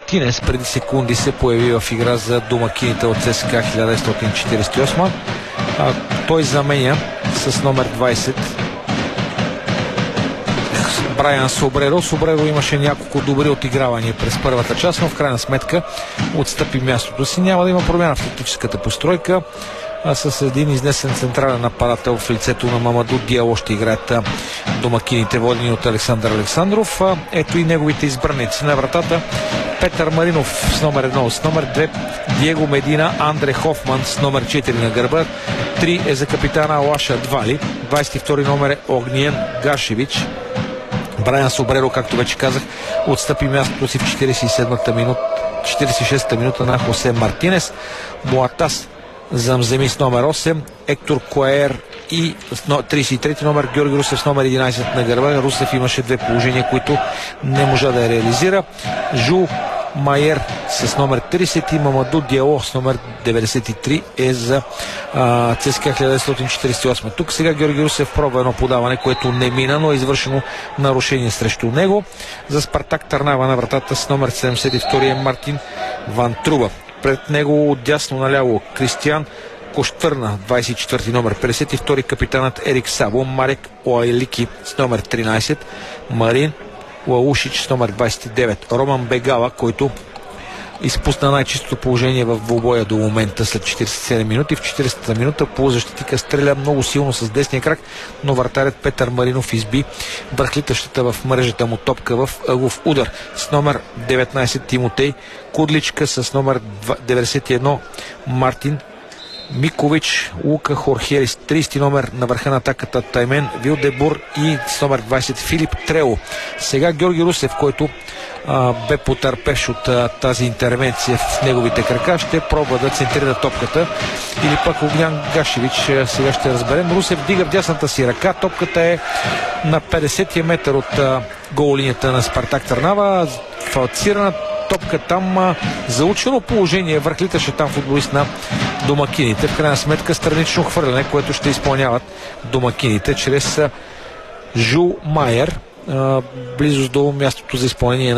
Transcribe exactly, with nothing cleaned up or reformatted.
Мартинес преди секунди се появи в игра за домакините от ЦСКА хиляда деветстотин четиридесет и осма. А, той заменя с номер двайсет Брайан Собреро. Собреро имаше няколко добри отигравания през първата част, но в крайна сметка отстъпи мястото си. Няма да има промяна в тактическата постройка. А с един изнесен централен нападател в лицето на Мамаду Диало ще играят домакините, водени от Александър Александров. Ето и неговите избраници на вратата: Петър Маринов с номер едно, с номер две Диего Медина, Андре Хофман с номер четири на гърба, три е за капитана Алаша Двали, двайсет и втори номер е Огниен Гашевич. Брайан Собреро, както вече казах, отстъпи мястото си в четирийсет и седмата минута, четирийсет и шестата минута на Хосе Мартинес. Муатас замземи с номер осем, Ектор Коер и трийсет и трети номер Георги Русев с номер единайсет на гърба. Русев имаше две положения, които не можа да реализира. Жу Майер с номер трийсет и Мамаду Диало с номер деветдесет и три е за ЦСКА хиляда деветстотин четирийсет и осма. Тук сега Георги Русев пробва едно подаване, което не мина, но е извършено нарушение срещу него. За Спартак Търнава на вратата с номер седемдесет и втори е Мартин Ван Труба. Пред него отдясно наляво Кристиян Коштърна, двайсет и четвърти номер, петдесет и втори капитанът Ерик Сабо, Марек Оайлики с номер тринайсет, Марин Лаушич с номер двайсет и девет, Роман Бегала, който изпусна най-чистото положение в двубоя до момента след четирийсет и седем минути. В четирийсета минута полузащитника стреля много силно с десния крак, но вратарят Петър Маринов изби върхлитащата в мрежата му топка в ъглов удар. С номер деветнайсет Тимотей Кудличка, с номер деветдесет и едно Мартин Микович, Лука Хорхерис, трийсети номер на върха на атаката Таймен Вилдебур и с номер двайсет Филип Трело. Сега Георги Русев, който а, бе потърпеш от а, тази интервенция в неговите крака, ще пробва да центрира топката, или пък Огнян Гашевич, а, сега ще разберем. Русев дига в дясната си ръка, топката е на петдесетия метър от а, гол линията на Спартак Търнава, фалцирана топка там, заучено положение върхлиташе там футболист на домакините. В крайна сметка странично хвърляне, което ще изпълняват домакините чрез Жу Майер, близост до мястото за изпълнение на